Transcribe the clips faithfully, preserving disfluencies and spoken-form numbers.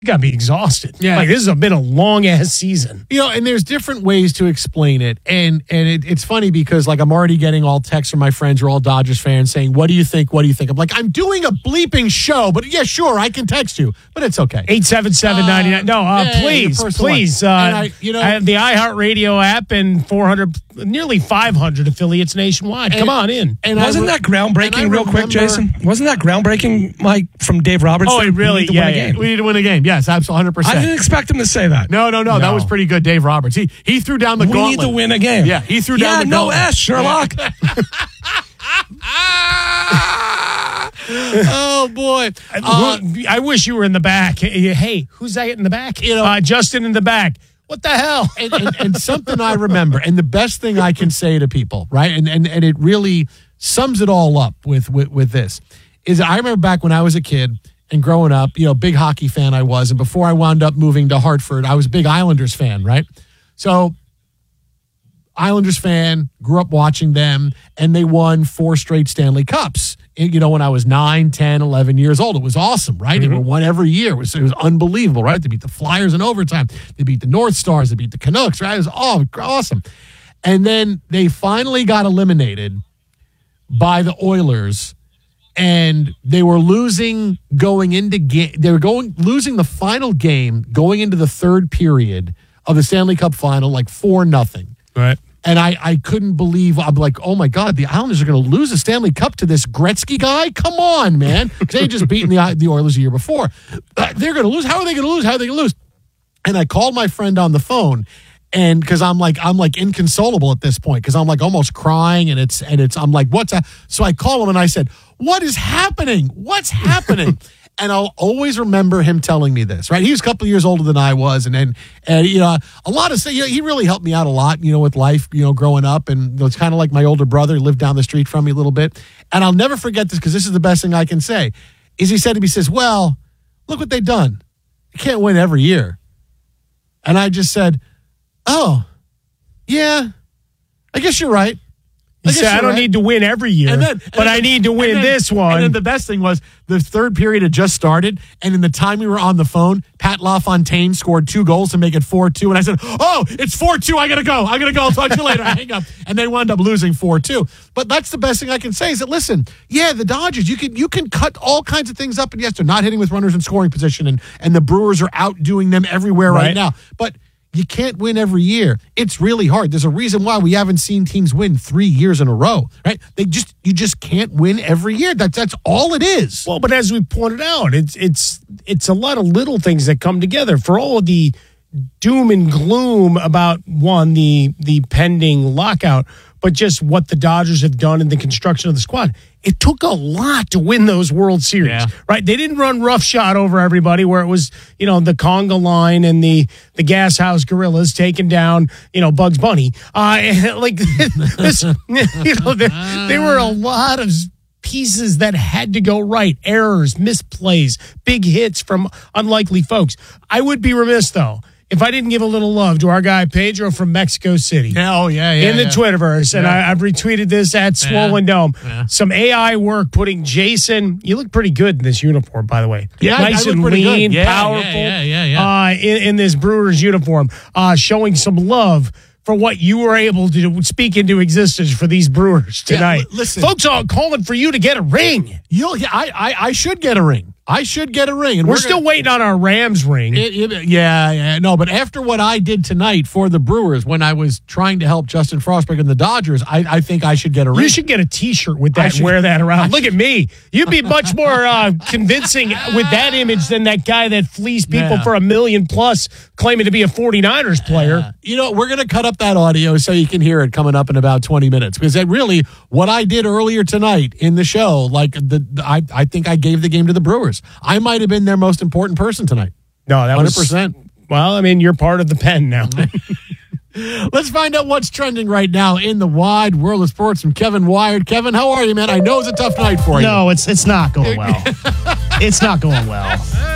You got to be exhausted. Yeah. Like, this has been a long-ass season. You know, and there's different ways to explain it. And and it, it's funny because, like, I'm already getting all texts from my friends who are all Dodgers fans saying, what do you think? What do you think? I'm like, I'm doing a bleeping show, but yeah, sure, I can text you, but it's okay. eight seven seven, nine nine. No, uh, yeah, please, yeah, please. Uh, I, you know, I have the iHeartRadio app and four hundred, nearly five hundred affiliates nationwide. And, Come on in. And wasn't I, that groundbreaking, real remember, quick, Jason? Wasn't that groundbreaking, Mike, from Dave Roberts? Oh, it really? To Yeah, win a yeah. game. We need to win a game. Yes, absolutely, one hundred percent. I didn't expect him to say that. No, no, no, no. That was pretty good, Dave Roberts. He he threw down the we gauntlet. We need to win a game. Yeah, he threw down yeah, the no gauntlet. S, Sherlock. Oh, boy. Uh, I wish you were in the back. Hey, who's that in the back? You know, uh, Justin in the back. What the hell? and, and, and something I remember, and the best thing I can say to people, right, and and, and it really sums it all up with, with, with this, is I remember back when I was a kid and growing up, you know, big hockey fan I was, and before I wound up moving to Hartford, I was a big Islanders fan, right? So Islanders fan, grew up watching them, and they won four straight Stanley Cups. You know, when I was nine, ten, eleven years old. It was awesome, right? Mm-hmm. They were won every year. It was, it was unbelievable, right? They beat the Flyers in overtime. They beat the North Stars. They beat the Canucks, right? It was all awesome. And then they finally got eliminated by the Oilers, and they were losing going into game. They were going losing the final game going into the third period of the Stanley Cup final, like four nothing. Right. And I, I couldn't believe, I'm like, oh my God, the Islanders are going to lose the Stanley Cup to this Gretzky guy? Come on, man. Because they had just beaten the, the Oilers the year before. Uh, they're going to lose. How are they going to lose? How are they going to lose? And I called my friend on the phone, and because I'm like, I'm like inconsolable at this point, because I'm like almost crying, and it's, and it's, I'm like, what's that? So I call him and I said, what is happening? What's happening? And I'll always remember him telling me this, right? He was a couple of years older than I was. And then, and, you know, a lot of, you know, he really helped me out a lot, you know, with life, you know, growing up. And it's kind of like my older brother, lived down the street from me a little bit. And I'll never forget this, because this is the best thing I can say, is he said to me, he says, well, look what they've done. You can't win every year. And I just said, oh, yeah, I guess you're right. He said, I don't right. need to win every year, and then, and but then, I need to win then, this one. And then the best thing was the third period had just started, and in the time we were on the phone, Pat LaFontaine scored two goals to make it four two, and I said, oh, it's four two, I got to go. I got to go. I'll talk to you later. I hang up. And they wound up losing four two. But that's the best thing I can say is that, listen, yeah, the Dodgers, you can you can cut all kinds of things up, and yes, they're not hitting with runners in scoring position, and, and the Brewers are outdoing them everywhere right, right now. But you can't win every year. It's really hard. There's a reason why we haven't seen teams win three years in a row, right? They just you just can't win every year. That's that's all it is. Well, but as we pointed out, it's it's it's a lot of little things that come together. For all of the doom and gloom about one, the the pending lockout, but just what the Dodgers have done in the construction of the squad. It took a lot to win those World Series, yeah. right? They didn't run roughshod over everybody where it was, you know, the conga line and the, the Gas House Gorillas taking down, you know, Bugs Bunny. Uh, like, this, you know, there, there were a lot of pieces that had to go right. Errors, misplays, big hits from unlikely folks. I would be remiss, though, if I didn't give a little love to our guy Pedro from Mexico City. Oh, yeah, yeah. In the yeah. Twitterverse. And yeah. I, I've retweeted this at Swollen yeah. Dome. Yeah. Some A I work putting Jason, you look pretty good in this uniform, by the way. Yeah, nice I, I and look lean, yeah, powerful. Yeah, yeah, yeah. yeah. Uh, in, in this Brewers uniform, uh, showing some love for what you were able to speak into existence for these Brewers tonight. Yeah, listen, folks are calling for you to get a ring. You'll, I, I, I should get a ring. I should get a ring. And we're, we're still gonna, waiting on our Rams ring. It, it, yeah, yeah, no, but after what I did tonight for the Brewers when I was trying to help Justin Frostberg and the Dodgers, I, I think I should get a ring. You should get a T-shirt with that and wear that around. Look at me. You'd be much more uh, convincing with that image than that guy that fleeced people yeah. for a million plus claiming to be a forty-niners player. Uh, you know, we're going to cut up that audio so you can hear it coming up in about twenty minutes because that really, what I did earlier tonight in the show, like the I, I think I gave the game to the Brewers. I might have been their most important person tonight. No, that one hundred percent. Was, well, I mean, you're part of the pen now. Let's find out what's trending right now in the wide world of sports from Kevin Wired. Kevin, how are you, man? I know it's a tough night for you. No, it's it's not going well. It's not going well.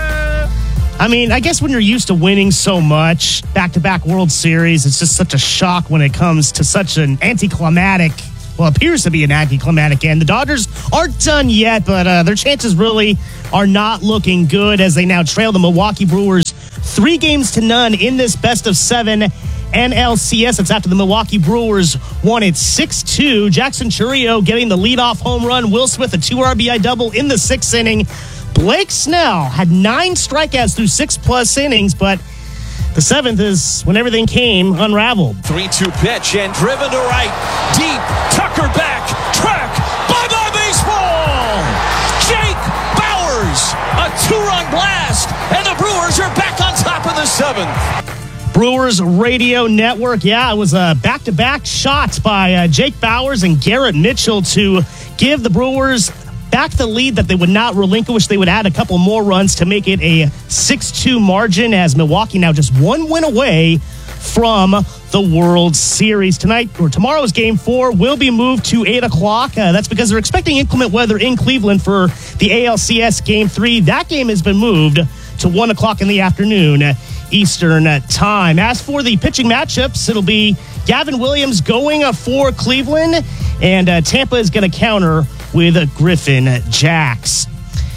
I mean, I guess when you're used to winning so much, back-to-back World Series, it's just such a shock when it comes to such an anticlimactic well, appears to be an anticlimactic end. The Dodgers aren't done yet, but uh, their chances really are not looking good as they now trail the Milwaukee Brewers three games to none in this best of seven N L C S. It's after the Milwaukee Brewers won it six two. Jackson Chourio getting the leadoff home run. Will Smith a two R B I double in the sixth inning. Blake Snell had nine strikeouts through six-plus innings, but the seventh is when everything came unraveled. three two pitch and driven to right. Deep. Tucker back. Track. Bye-bye baseball. Jake Bauers. A two-run blast. And the Brewers are back on top of the seventh. Brewers Radio Network. Yeah, it was a back-to-back shot by uh, Jake Bauers and Garrett Mitchell to give the Brewers back the lead that they would not relinquish. They would add a couple more runs to make it a six two margin as Milwaukee now just one win away from the World Series. Tonight, or tomorrow's game four, will be moved to eight o'clock. Uh, that's because they're expecting inclement weather in Cleveland for the A L C S game three. That game has been moved to one o'clock in the afternoon Eastern time. As for the pitching matchups, it'll be Gavin Williams going for Cleveland, and uh, Tampa is going to counter with Griffin Jacks.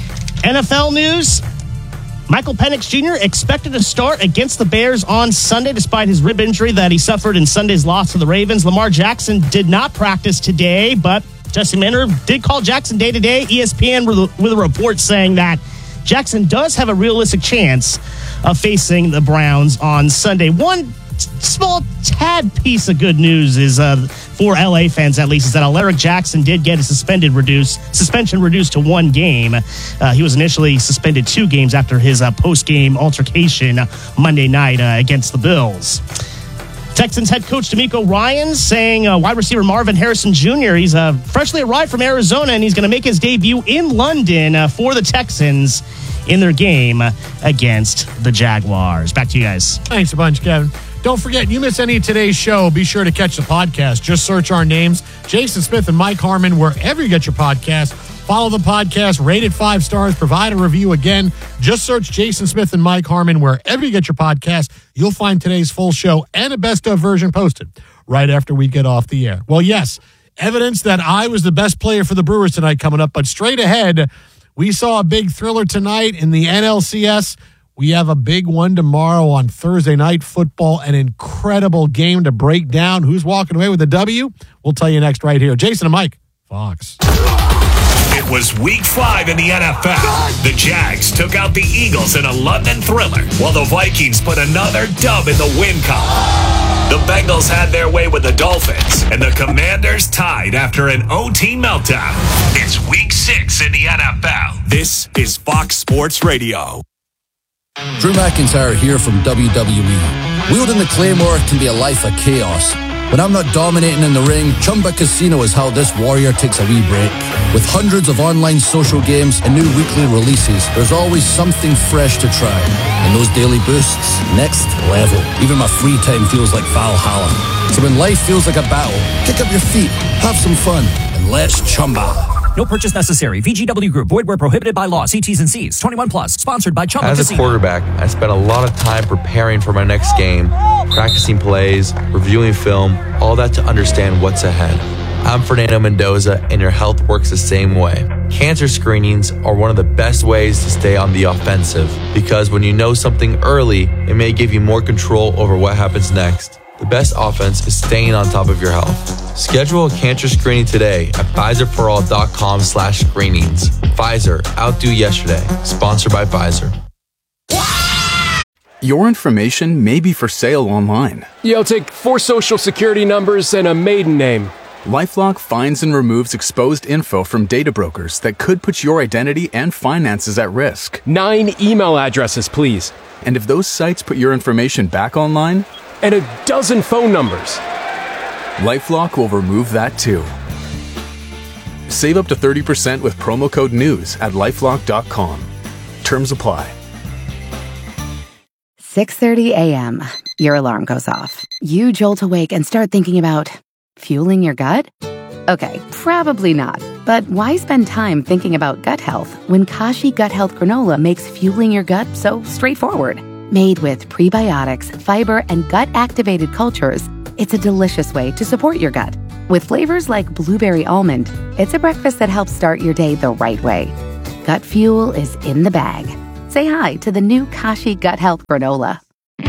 N F L news. Michael Penix Junior expected to start against the Bears on Sunday despite his rib injury that he suffered in Sunday's loss to the Ravens. Lamar Jackson did not practice today, but Justin Minter did call Jackson day-to-day. E S P N with a report saying that Jackson does have a realistic chance of facing the Browns on Sunday. One small tad piece of good news is uh, for L A fans, at least, is that Alaric Jackson did get a suspended reduced suspension reduced to one game. Uh, he was initially suspended two games after his uh, post-game altercation Monday night uh, against the Bills. Texans head coach D'Amico Ryans saying uh, wide receiver Marvin Harrison Junior He's uh, freshly arrived from Arizona, and he's going to make his debut in London uh, for the Texans in their game against the Jaguars. Back to you guys. Thanks a bunch, Kevin. Don't forget, you miss any of today's show, be sure to catch the podcast. Just search our names, Jason Smith and Mike Harmon, wherever you get your podcast. Follow the podcast, rate it five stars, provide a review. Again, just search Jason Smith and Mike Harmon wherever you get your podcast. You'll find today's full show and a best-of version posted right after we get off the air. Well, yes, evidence that I was the best player for the Brewers tonight coming up, but straight ahead, we saw a big thriller tonight in the N L C S. We have a big one tomorrow on Thursday Night Football, an incredible game to break down. Who's walking away with the W? We'll tell you next right here. Jason and Mike, Fox. It was week five in the N F L. The Jags took out the Eagles in a London thriller, while the Vikings put another dub in the win column. The Bengals had their way with the Dolphins, and the Commanders tied after an O T meltdown. It's week six in the N F L. This is Fox Sports Radio. Drew McIntyre here from W W E. Wielding the Claymore can be a life of chaos. When I'm not dominating in the ring, Chumba Casino is how this warrior takes a wee break. With hundreds of online social games and new weekly releases, there's always something fresh to try. And those daily boosts, next level. Even my free time feels like Valhalla. So when life feels like a battle, kick up your feet, have some fun, and let's Chumba. No purchase necessary. V G W Group. Void where prohibited by law. See T's and C's. twenty-one plus. Sponsored by Chumba As a Casino. quarterback, I spent a lot of time preparing for my next game, practicing plays, reviewing film, all that to understand what's ahead. I'm Fernando Mendoza, and your health works the same way. Cancer screenings are one of the best ways to stay on the offensive, because when you know something early, it may give you more control over what happens next. The best offense is staying on top of your health. Schedule a cancer screening today at Pfizerforall.com slash screenings. Pfizer, outdo yesterday. Sponsored by Pfizer. Your information may be for sale online. Yeah, I'll take four social security numbers and a maiden name. LifeLock finds and removes exposed info from data brokers that could put your identity and finances at risk. Nine email addresses, please. And if those sites put your information back online, and a dozen phone numbers, LifeLock will remove that too. Save up to thirty percent with promo code NEWS at LifeLock dot com. Terms apply. six thirty a.m. Your alarm goes off. You jolt awake and start thinking about fueling your gut? Okay, probably not. But why spend time thinking about gut health when Kashi Gut Health Granola makes fueling your gut so straightforward? Made with prebiotics, fiber, and gut-activated cultures, it's a delicious way to support your gut. With flavors like blueberry almond, it's a breakfast that helps start your day the right way. Gut Fuel is in the bag. Say hi to the new Kashi Gut Health Granola.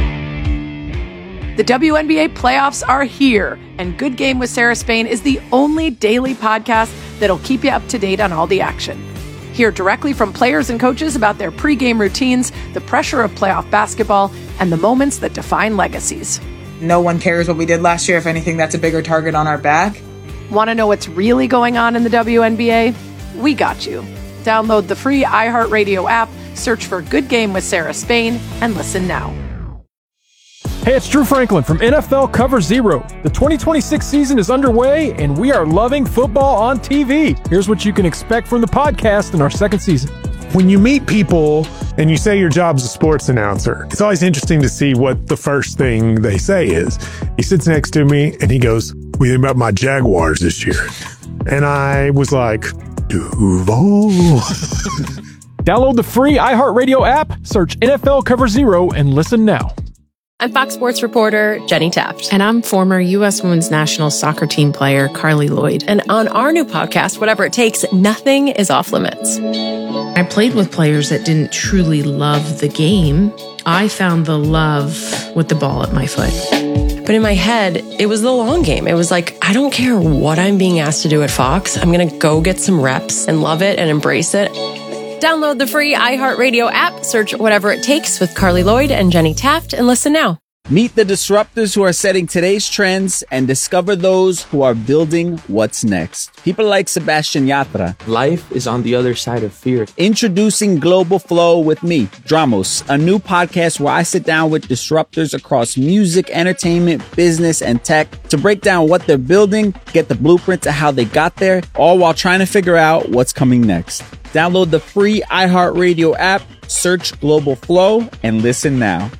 The W N B A playoffs are here, and Good Game with Sarah Spain is the only daily podcast that'll keep you up to date on all the action. Hear directly from players and coaches about their pregame routines, the pressure of playoff basketball, and the moments that define legacies. No one cares what we did last year. If anything, that's a bigger target on our back. Want to know what's really going on in the W N B A? We got you. Download the free iHeartRadio app, search for Good Game with Sarah Spain, and listen now. Hey, it's Drew Franklin from N F L Cover Zero. The twenty twenty-six season is underway, and we are loving football on T V. Here's what you can expect from the podcast in our second season. When you meet people and you say your job's a sports announcer, it's always interesting to see what the first thing they say is. He sits next to me and he goes, "What do you think about my Jaguars this year?" And I was like, Duval. Download the free iHeartRadio app, search N F L Cover Zero, and listen now. I'm Fox Sports reporter Jenny Taft. And I'm former U S Women's National Soccer Team player Carly Lloyd. And on our new podcast, Whatever It Takes, nothing is off limits. I played with players that didn't truly love the game. I found the love with the ball at my foot. But in my head, it was the long game. It was like, I don't care what I'm being asked to do at Fox. I'm going to go get some reps and love it and embrace it. Download the free iHeartRadio app, search Whatever It Takes with Carly Lloyd and Jenny Taft, and listen now. Meet the disruptors who are setting today's trends and discover those who are building what's next. People like Sebastian Yatra. Life is on the other side of fear. Introducing Global Flow with me, Dramos, a new podcast where I sit down with disruptors across music, entertainment, business, and tech to break down what they're building, get the blueprint to how they got there, all while trying to figure out what's coming next. Download the free iHeartRadio app, search Global Flow, and listen now.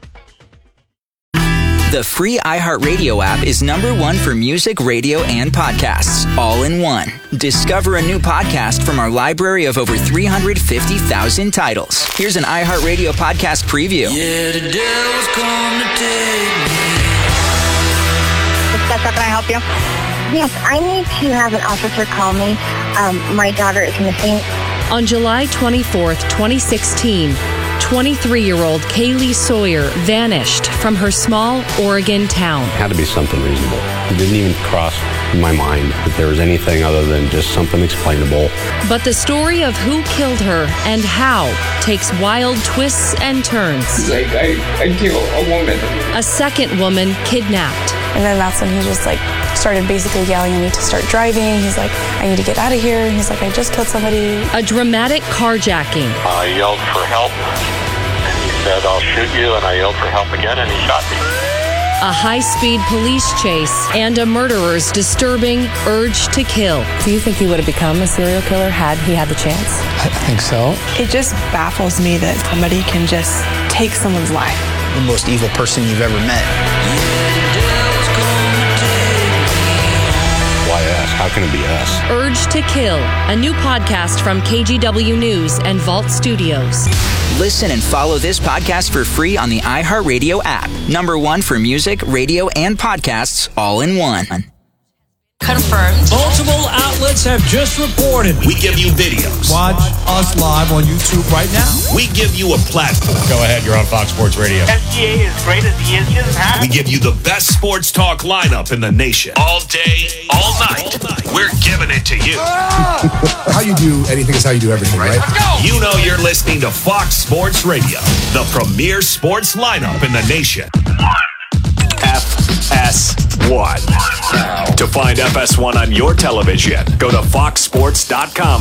The free iHeartRadio app is number one for music, radio, and podcasts, all in one. Discover a new podcast from our library of over three hundred fifty thousand titles. Here's an iHeartRadio podcast preview. Yeah, the devil's come to take me. Can I help you? Yes, I need to have an officer call me. Um, my daughter is missing. On July twenty-fourth, twenty sixteen, twenty-three-year-old Kaylee Sawyer vanished from her small Oregon town. It had to be something reasonable. It didn't even cross my mind that there was anything other than just something explainable. But the story of who killed her and how takes wild twists and turns. Like, I, I killed a woman. A second woman kidnapped. And then that's when he just like started basically yelling at me to start driving. He's like, I need to get out of here. And he's like, I just killed somebody. A dramatic carjacking. I yelled for help. And he said, I'll shoot you. And I yelled for help again, and he shot me. A high-speed police chase and a murderer's disturbing urge to kill. Do you think he would have become a serial killer had he had the chance? I think so. It just baffles me that somebody can just take someone's life. The most evil person you've ever met. Why us? How can it be us? Urge to Kill, a new podcast from K G W News and Vault Studios. Listen and follow this podcast for free on the iHeartRadio app. Number one for music, radio, and podcasts, all in one. Confirmed. Multiple outlets have just reported. We give you videos. Watch us live on YouTube right now. We give you a platform. Go ahead, you're on Fox Sports Radio. S G A is great as he is. He doesn't have. We give you the best sports talk lineup in the nation. All day, all night. All night. We're giving it to you. How you do anything is how you do everything, right? Let's go. You know you're listening to Fox Sports Radio, the premier sports lineup in the nation. F S one. To find F S one on your television, go to fox sports dot com.